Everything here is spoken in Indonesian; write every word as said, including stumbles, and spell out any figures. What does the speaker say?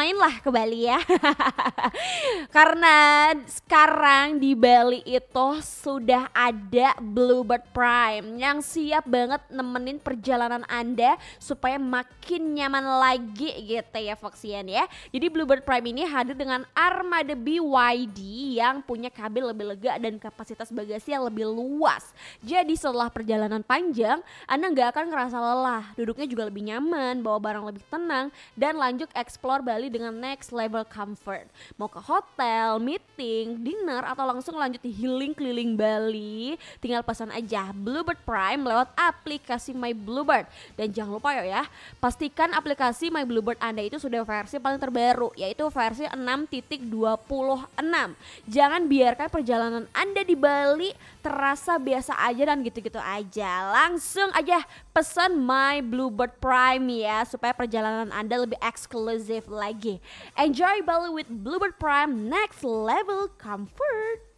main lah ke Bali ya. Karena sekarang di Bali itu sudah ada Bluebird Prime yang siap banget nemenin perjalanan Anda supaya makin nyaman lagi gitu ya Foxian ya. Jadi Bluebird Prime ini hadir dengan armada B Y D yang punya kabin lebih lega dan kapasitas bagasi yang lebih luas. Jadi setelah perjalanan panjang, Anda nggak akan ngerasa lelah, duduknya juga lebih nyaman, bawa barang lebih tenang, dan lanjut explore Bali dengan next level comfort. Mau ke hotel, meeting, dinner, atau langsung lanjut healing keliling Bali, tinggal pesan aja Bluebird Prime lewat aplikasi My Bluebird. Dan jangan lupa ya, pastikan aplikasi My Bluebird Anda itu sudah versi paling terbaru, yaitu versi enam titik dua puluh enam. Jangan biarkan perjalanan Anda di Bali terasa biasa aja dan gitu-gitu aja. Langsung aja pesan My Bluebird Prime ya, supaya perjalanan Anda lebih eksklusif lagi. Enjoy Bali with Bluebird Prime, next level comfort.